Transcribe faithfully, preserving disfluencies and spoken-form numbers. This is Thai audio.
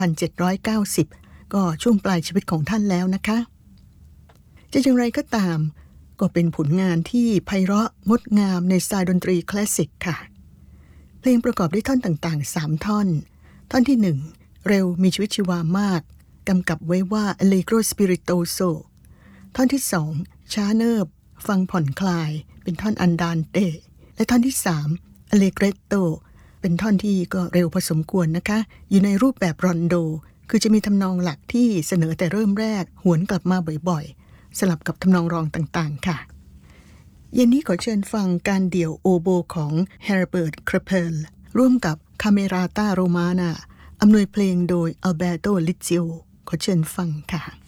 พันเจ็ดร้อยเก้าสิบ ก็ช่วงปลายชีวิตของท่านแล้วนะคะจะอย่างไรก็ตามก็เป็นผลงานที่ไพเราะงดงามในสไตล์ดนตรีคลาสสิกค่ะเพลงประกอบด้วยท่อนต่างๆสามท่อนท่อนที่หนึ่งเร็วมีชีวิตชีวามากกำกับไว้ว่า Allegro Spiritoso ท่อนที่สองช้าเนิบฟังผ่อนคลายเป็นท่อนอันดานเตและท่อนที่สาม Allegretto เป็นท่อนที่ก็เร็วพอสมควรนะคะอยู่ในรูปแบบรอนโดคือจะมีทำนองหลักที่เสนอแต่เริ่มแรกหวนกลับมาบ่อยๆสลับกับทำนองรองต่างๆค่ะเย็นนี้ขอเชิญฟังการเดี่ยวโอโบของ Herbert Krepel ร่วมกับ Camerata Romana อำนวยเพลงโดย Alberto Lizzio ขอเชิญฟังค่ะ